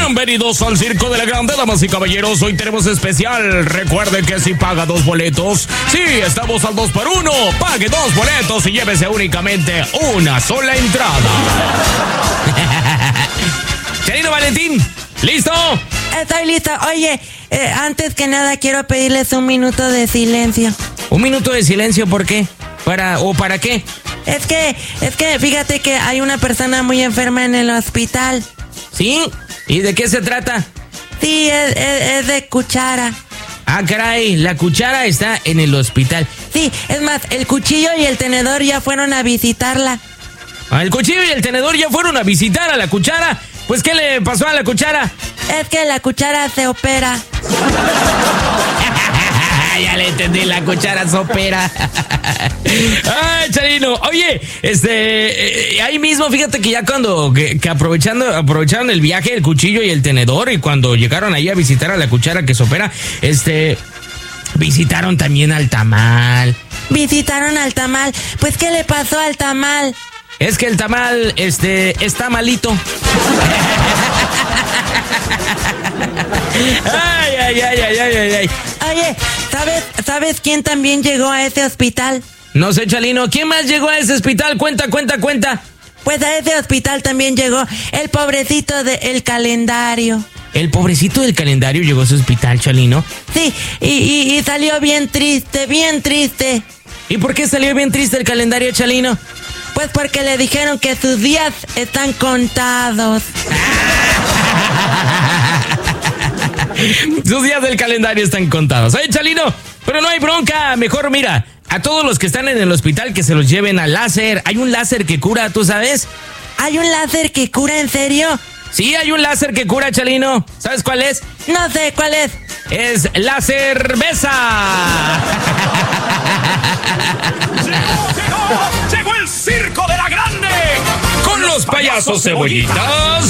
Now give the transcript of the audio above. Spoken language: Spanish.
Bienvenidos al Circo de la Grande, damas y caballeros. Hoy tenemos especial. Recuerde que si paga 2 boletos, sí, estamos al 2x1. Pague 2 boletos y llévese únicamente una sola entrada. Querido Valentín, ¿listo? Estoy listo. Oye, antes que nada quiero pedirles un minuto de silencio. ¿Un minuto de silencio por qué? ¿Para qué? Es que fíjate que hay una persona muy enferma en el hospital. ¿Sí? ¿Y de qué se trata? Sí, es de Cuchara. Ah, caray, la Cuchara está en el hospital. Sí, es más, el cuchillo y el tenedor ya fueron a visitarla. ¿El cuchillo y el tenedor ya fueron a visitar a la Cuchara? Pues, ¿qué le pasó a la Cuchara? Es que la Cuchara se opera. Ya le entendí, la Cuchara se opera. Ay, Chalino. Oye, ahí mismo, fíjate que ya cuando que aprovecharon el viaje, el cuchillo y el tenedor, y cuando llegaron ahí a visitar a la Cuchara que se opera, visitaron también al tamal. ¿Visitaron al tamal? Pues, ¿qué le pasó al tamal? Es que el tamal, está malito. Ay. Oye, ¿sabes quién también llegó a ese hospital? No sé, Chalino. ¿Quién más llegó a ese hospital? Cuenta. Pues a ese hospital también llegó el pobrecito del Calendario. ¿El pobrecito del Calendario llegó a ese hospital, Chalino? Sí, y salió bien triste. ¿Y por qué salió bien triste el Calendario, Chalino? Pues porque le dijeron que sus días están contados. Sus días del Calendario están contados. ¡Ay, Chalino! Pero no hay bronca. Mejor, mira, a todos los que están en el hospital que se los lleven al láser. Hay un láser que cura, ¿tú sabes? ¿Hay un láser que cura, en serio? Sí, hay un láser que cura, Chalino. ¿Sabes cuál es? No sé, ¿cuál es? Es la cerveza. ¡Llegó el Circo de la Grande! Con los payasos cebollitas.